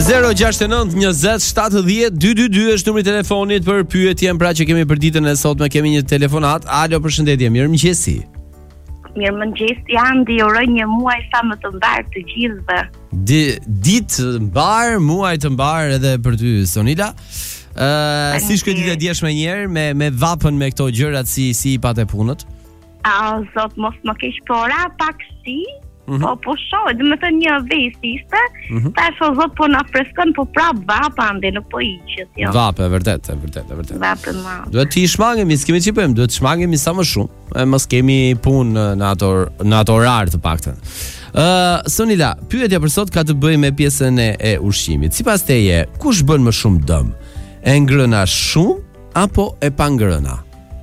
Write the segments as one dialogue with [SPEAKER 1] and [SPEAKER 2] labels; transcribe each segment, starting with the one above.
[SPEAKER 1] 069 20 70 222 është numri i telefonit për pyetjen pra që kemi për ditën e sotme. Kemi një telefonat. Alo, përshëndetje, mirëmëngjesi.
[SPEAKER 2] Mirëmëngjes, Andi, uroj një muaj sa më të mbar të gjithëve.
[SPEAKER 1] Ditë mbar, muaj të mbar edhe për ty, Sonila. Si shkoi ditë e djeshme një herë me vapën me këto gjërat si i patë punët?
[SPEAKER 2] Zot mos më keq pora pak si. Po shoh, do të thënë një vest ishte. Tash zot po na freskon, po prap vapa ande, nuk po hiqet, jo.
[SPEAKER 1] Vapë, vërtet.
[SPEAKER 2] Vapë më.
[SPEAKER 1] Duhet të shmangemi, s'kemi ç'i bëjmë, duhet të shmangemi sa më shumë. Mos kemi punë në ato orar të paktën. Sonila, pyetja për sot ka të bëjë me pjesën e ushqimit. Sipas teje, kush bën më shumë dëm? E ngrëna shumë apo e pa ngrëna?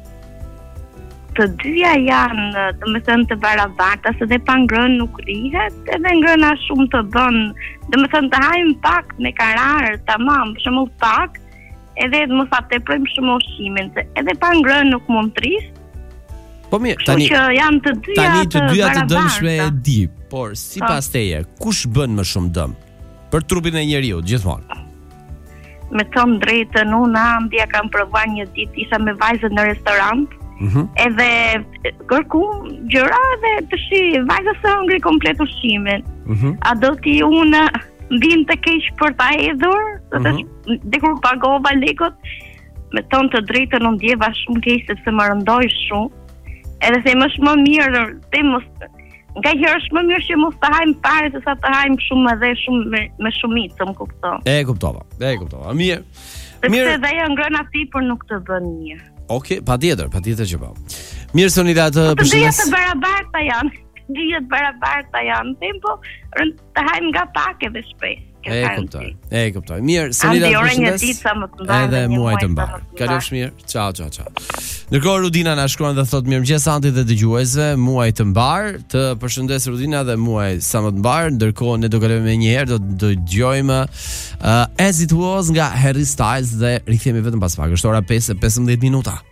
[SPEAKER 2] Të dyja janë, domethënë të barabarta, se dhe pa ngrënë nuk rihet, edhe ngrëna shumë të bën, domethënë të hajmë pak me karar, tamam, për shembull pak, edhe mos ta teprojmë shumë ushqimin, se edhe pa ngrënë nuk mund të rris.
[SPEAKER 1] Po mirë, tani
[SPEAKER 2] që janë të dyja
[SPEAKER 1] të dëmshme e di, por sipas teje, kush bën më shumë dëm për trupin e njeriu gjithmonë?
[SPEAKER 2] Me thënë drejtën, unë Andja kam provuar një ditë, isha me vajzën në restorant. Edhe kërku gjëra dhe të shi vajza se hëngri komplet ushqimin. A do ti unë vin të keq për ta hedhur, dhe kur pagova lekët, me tonë të drejtën unë ndjeva shumë keq sepse më rëndoj shumë. Edhe se më është më mirë, nga herë është më mirë që mos të hajmë pare se sa të hajmë shumë edhe shumë me shumicë, më kupton.
[SPEAKER 1] E kuptova. Mirë.
[SPEAKER 2] Sepse dhe jo ngrëna sipër nuk të bën mirë.
[SPEAKER 1] Okej, patjetër që po. Mirë, Sonila, të
[SPEAKER 2] përshëndes. Dyja të barabarta janë. Tempo të hajmë nga pak edhe shpejt.
[SPEAKER 1] E kuptoj. Mirë, Sonila, të përshëndes. Edhe muaj të mbar. Kalosh mirë. Ciao. Ndërkohë Rudina na shkruan dhe thotë mirëmëngjes Anti dhe dëgjuesve, muaj të mbar. Të përshëndes Rudina dhe muaj sa më të mbar. Ndërkohë ne do kalojmë një herë, do dëgjojmë As It Was nga Harry Styles dhe rikthehemi vetëm pas pak. Është ora 5:15 minuta.